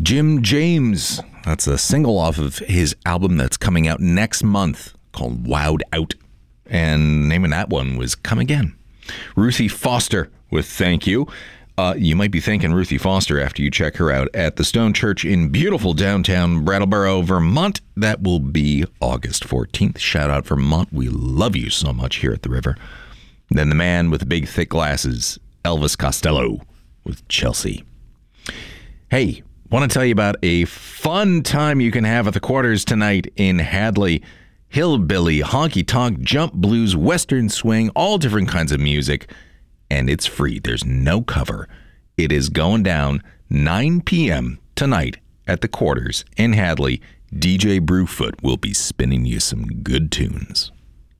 Jim James. That's a single off of his album that's coming out next month called Wowed Out. And the name of that one was Come Again. Ruthie Foster with Thank You. You might be thanking Ruthie Foster after you check her out at the Stone Church in beautiful downtown Brattleboro, Vermont. That will be August 14th. Shout out Vermont. We love you so much here at the river. Then the man with the big thick glasses, Elvis Costello with Chelsea. Hey, want to tell you about a fun time you can have at the Quarters tonight in Hadley. Hillbilly, honky-tonk, jump blues, western swing, all different kinds of music. And it's free. There's no cover. It is going down 9 p.m. tonight at the Quarters in Hadley. DJ Brewfoot will be spinning you some good tunes.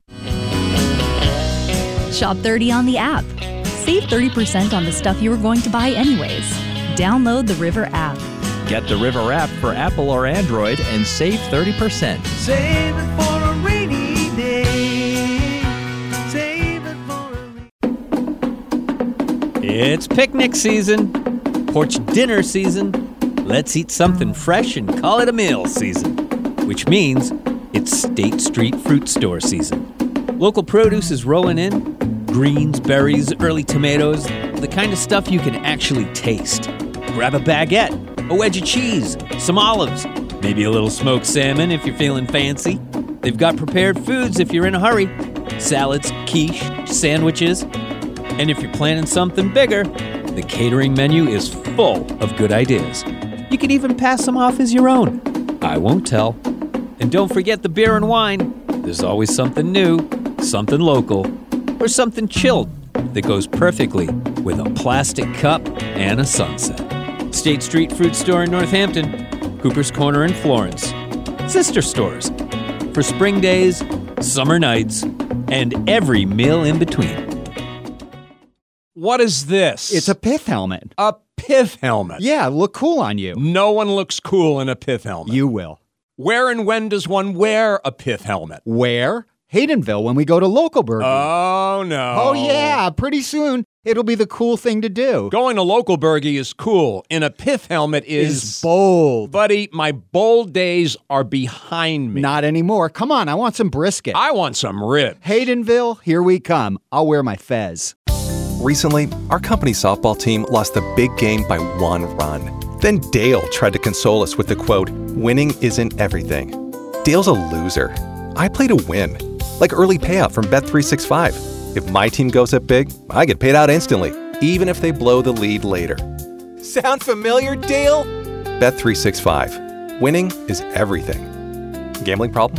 Shop 30 on the app. Save 30% on the stuff you were going to buy anyways. Download the River app. Get the River app for Apple or Android and save 30%. Save it for a rainy day. Save it for a rainy day. It's picnic season, porch dinner season. Let's eat something fresh and call it a meal season, which means it's State Street Fruit Store season. Local produce is rolling in. Greens, berries, early tomatoes, the kind of stuff you can actually taste. Grab a baguette, a wedge of cheese, some olives, maybe a little smoked salmon if you're feeling fancy. They've got prepared foods if you're in a hurry. Salads, quiche, sandwiches. And if you're planning something bigger, the catering menu is full of good ideas. You can even pass them off as your own. I won't tell. And don't forget the beer and wine. There's always something new, something local, or something chilled that goes perfectly with a plastic cup and a sunset. State Street Fruit Store in Northampton, Cooper's Corner in Florence. Sister stores for spring days, summer nights, and every meal in between. What is this? It's a pith helmet. A pith helmet. Yeah, look cool on you. No one looks cool in a pith helmet. You will. Where and when does one wear a pith helmet? Where? Haydenville when we go to Localburg. Oh, no. Oh, yeah. Pretty soon, it'll be the cool thing to do. Going to Localburgie is cool. In a pith helmet is bold. Buddy, my bold days are behind me. Not anymore. Come on, I want some brisket. I want some ribs. Haydenville, here we come. I'll wear my fez. Recently, our company softball team lost the big game by 1 run. Then Dale tried to console us with the quote, "Winning isn't everything." Dale's a loser. I play to win. Like early payout from Bet365. If my team goes up big, I get paid out instantly, even if they blow the lead later. Sound familiar, Dale? Bet365. Winning is everything. Gambling problem?